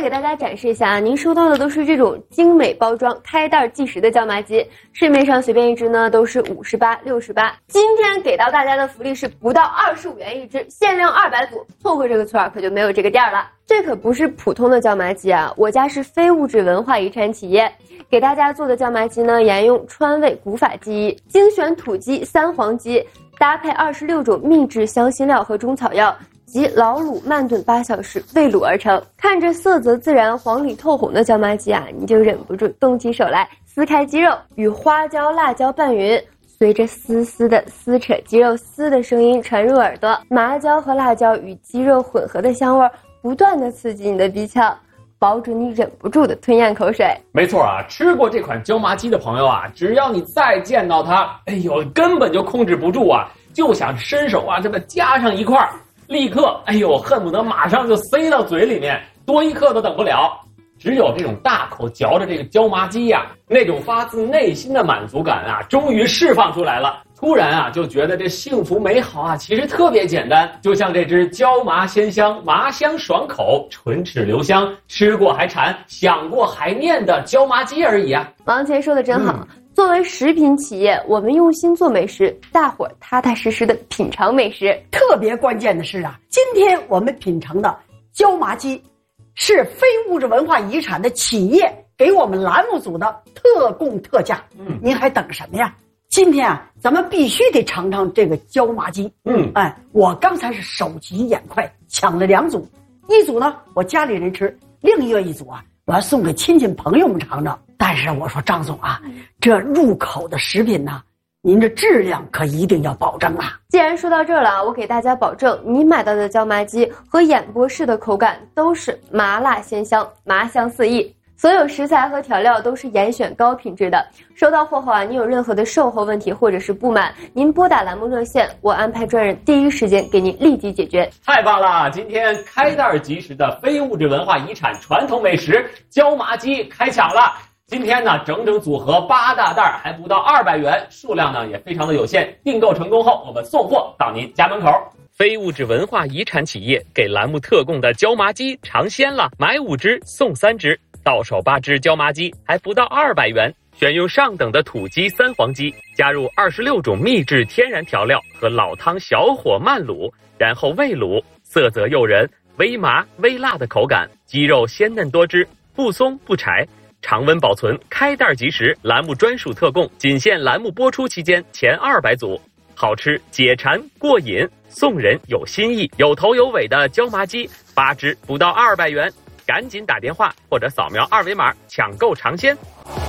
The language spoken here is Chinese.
给大家展示一下啊，您收到的都是这种精美包装、开袋计时的椒麻鸡，市面上随便一只呢都是58、68。今天给到大家的福利是不到25元一只，限量200组，错过这个错可就没有这个店了。这可不是普通的椒麻鸡啊，我家是非物质文化遗产企业，给大家做的椒麻鸡呢，沿用川味古法技艺，精选土鸡、三黄鸡，搭配26种秘制香辛料和中草药。及老卤慢炖8小时煨卤而成，看着色泽自然、黄里透红的椒麻鸡啊，你就忍不住动起手来撕开鸡肉，与花椒、辣椒拌匀，随着丝丝的撕扯鸡肉丝的声音传入耳朵，麻椒和辣椒与鸡肉混合的香味不断的刺激你的鼻腔，保准你忍不住的吞咽口水。 没错啊，吃过这款椒麻鸡的朋友啊，只要你再见到它，哎呦，根本就控制不住啊，就想伸手啊这么夹上一块，立刻哎呦恨不得马上就塞到嘴里面，多一刻都等不了。只有这种大口嚼着这个椒麻鸡呀，那种发自内心的满足感啊，终于释放出来了。突然啊，就觉得这幸福美好啊，其实特别简单，就像这只椒麻鲜香、麻香爽口、唇齿留香、吃过还馋、想过还念的椒麻鸡而已啊。 王乾说的真好。作为食品企业，我们用心做美食，大伙儿踏踏实实的品尝美食。 特别关键的是啊，今天我们品尝的椒麻鸡是非物质文化遗产的企业给我们栏目组的特供特价。您还等什么呀？今天啊，咱们必须得尝尝这个椒麻鸡。我刚才是手疾眼快抢了2组，一组呢我家里人吃，另一组啊我要送给亲戚朋友们尝尝。但是我说张总啊，这入口的食品呢，您的质量可一定要保证啊。 既然说到这儿了，我给大家保证，你买到的椒麻鸡和演播室的口感都是麻辣鲜香、麻香四溢。所有食材和调料都是严选高品质的。收到货后啊，你有任何的售后问题或者是不满，您拨打栏目热线，我安排专人第一时间给您立即解决。 太棒了！今天开袋即食的非物质文化遗产传统美食椒麻鸡开抢了。今天呢，整整组合8大袋，还不到200元，数量呢也非常的有限。订购成功后，我们送货到您家门口。 非物质文化遗产企业给栏目特供的椒麻鸡尝鲜了，买5只送3只，到手8只椒麻鸡还不到200元。选用上等的土鸡、三黄鸡，加入26种秘制天然调料和老汤小火慢卤，然后煨卤，色泽诱人，微麻微辣的口感，鸡肉鲜嫩多汁，不松不柴。常温保存，开袋即食，栏目专属特供，仅限栏目播出期间前200组，好吃解馋过瘾，送人有新意，有头有尾的椒麻鸡8只不到200元，赶紧打电话或者扫描2维码抢购尝鲜。